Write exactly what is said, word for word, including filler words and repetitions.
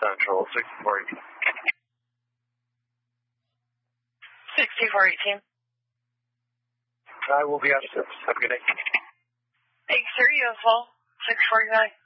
Central, sixty-four eighteen. sixty-four eighteen. I will be out of service. Have a good day. Thanks, sir. You as well. six forty-nine.